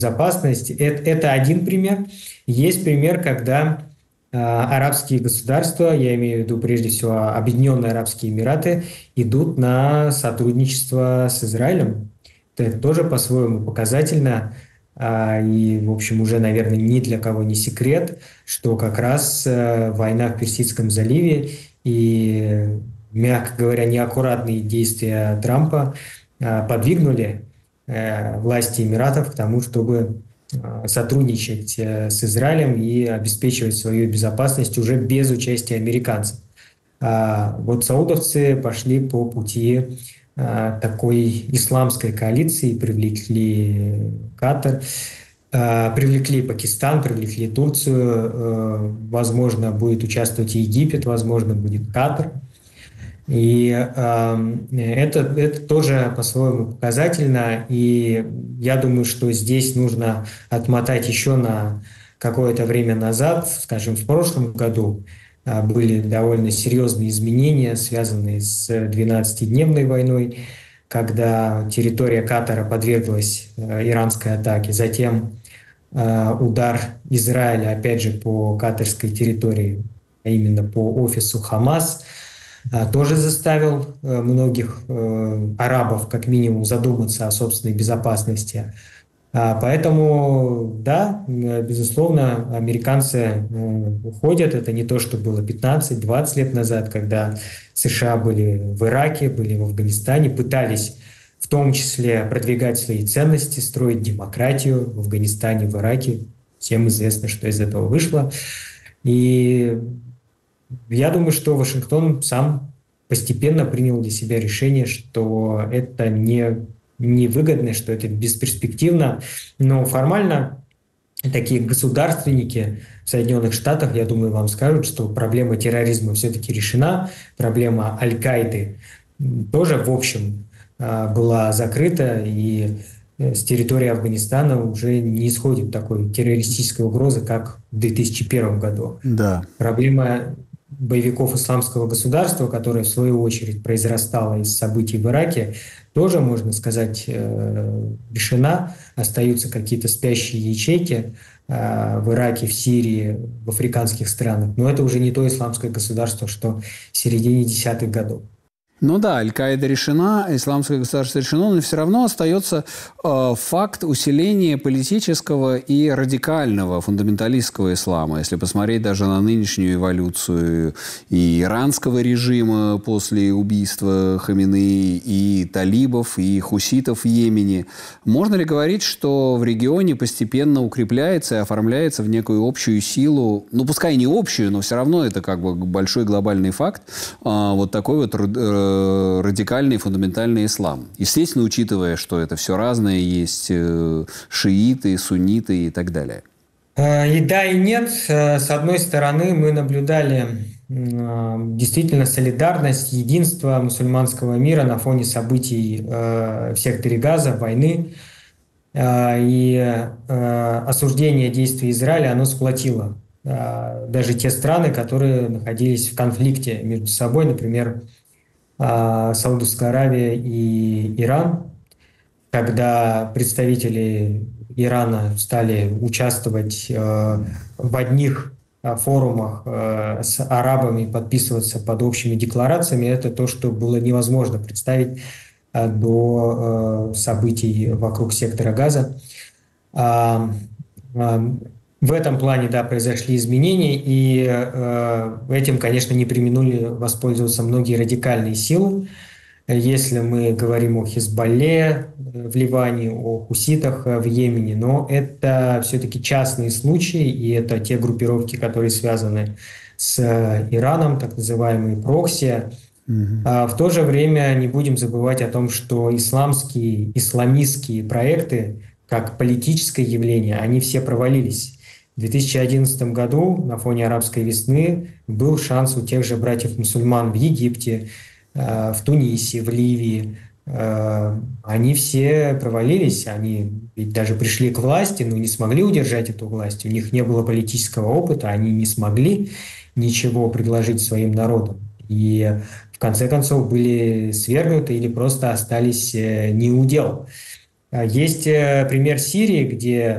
безопасность. Это один пример. Есть пример, когда арабские государства, я имею в виду прежде всего Объединенные Арабские Эмираты, идут на сотрудничество с Израилем. Это тоже по-своему показательно. И, в общем, уже, наверное, ни для кого не секрет, что как раз война в Персидском заливе и, мягко говоря, неаккуратные действия Трампа подвигнули власти Эмиратов к тому, чтобы сотрудничать с Израилем и обеспечивать свою безопасность уже без участия американцев. Вот саудовцы пошли по пути такой исламской коалиции, привлекли Катар, привлекли Пакистан, привлекли Турцию, возможно, будет участвовать и Египет, возможно, будет Катар. И это тоже по-своему показательно. И я думаю, что здесь нужно отмотать еще на какое-то время назад, скажем, в прошлом году были довольно серьезные изменения, связанные с 12-дневной войной, когда территория Катара подверглась иранской атаке. Затем удар Израиля, опять же, по катарской территории, а именно по офису Хамас, тоже заставил многих арабов как минимум задуматься о собственной безопасности. Поэтому, да, безусловно, американцы уходят. Это не то, что было 15-20 лет назад, когда США были в Ираке, были в Афганистане, пытались в том числе продвигать свои ценности, строить демократию в Афганистане, в Ираке. Всем известно, что из этого вышло. И я думаю, что Вашингтон сам постепенно принял для себя решение, что это невыгодно, что это бесперспективно. Но формально такие государственники в Соединенных Штатах, я думаю, вам скажут, что проблема терроризма все-таки решена, проблема Аль-Каиды тоже, в общем, была закрыта, и с территории Афганистана уже не исходит такой террористической угрозы, как в 2001 году. Да. Проблема боевиков исламского государства, которая в свою очередь произрастала из событий в Ираке, тоже, можно сказать, решена. Остаются какие-то спящие ячейки в Ираке, в Сирии, в африканских странах. Но это уже не то исламское государство, что в середине десятых годов. Ну да, Аль-Каида решена, исламское государство решено, но все равно остается факт усиления политического и радикального фундаменталистского ислама. Если посмотреть даже на нынешнюю эволюцию и иранского режима после убийства Хаминеи, и талибов, и хуситов в Йемене, можно ли говорить, что в регионе постепенно укрепляется и оформляется в некую общую силу, ну пускай не общую, но все равно это как бы большой глобальный факт, вот такой вот радикальный фундаментальный ислам. Естественно, учитывая, что это все разное, есть шииты, сунниты и так далее. И да, и нет. С одной стороны, мы наблюдали действительно солидарность, единство мусульманского мира на фоне событий в секторе Газа, войны. И осуждение действий Израиля, оно сплотило даже те страны, которые находились в конфликте между собой, например, Саудовская Аравия и Иран, когда представители Ирана стали участвовать в одних форумах с арабами, подписываться под общими декларациями, это то, что было невозможно представить до событий вокруг сектора Газа. В этом плане, да, произошли изменения, и этим, конечно, не преминули воспользоваться многие радикальные силы. Если мы говорим о Хизбалле в Ливане, о хуситах в Йемене, но это все-таки частные случаи, и это те группировки, которые связаны с Ираном, так называемые прокси. В то же время не будем забывать о том, что исламистские проекты, как политическое явление, они все провалились. В 2011 году на фоне арабской весны был шанс у тех же братьев-мусульман в Египте, в Тунисе, в Ливии. Они все провалились, они ведь даже пришли к власти, но не смогли удержать эту власть. У них не было политического опыта, они не смогли ничего предложить своим народам. И в конце концов были свергнуты или просто остались не у дел. Есть пример Сирии, где